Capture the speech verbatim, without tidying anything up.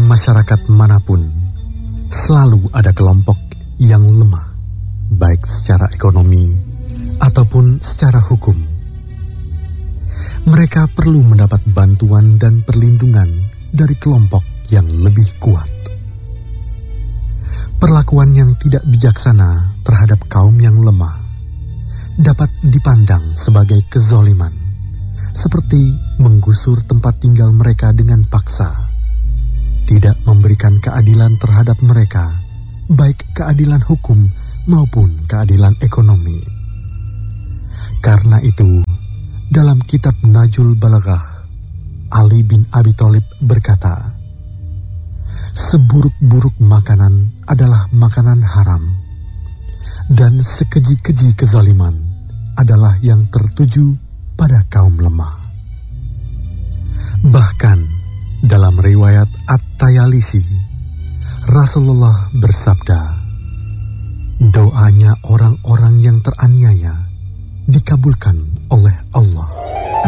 masyarakat manapun, selalu ada kelompok yang lemah, baik secara ekonomi ataupun secara hukum. Mereka perlu mendapat bantuan dan perlindungan dari kelompok yang lebih kuat. Perlakuan yang tidak bijaksana terhadap kaum yang lemah dapat dipandang sebagai kezoliman, seperti menggusur tempat tinggal mereka dengan paksa, tidak memberikan keadilan terhadap mereka, baik keadilan hukum maupun keadilan ekonomi. Karena itu, dalam kitab Najul Balaghah, Ali bin Abi Thalib berkata, seburuk-buruk makanan adalah makanan haram, dan sekeji-keji kezaliman adalah yang tertuju pada kaum lemah. Bahkan dalam riwayat At-Tayalisi, Rasulullah bersabda, doanya orang-orang yang teraniaya dikabulkan oleh Allah.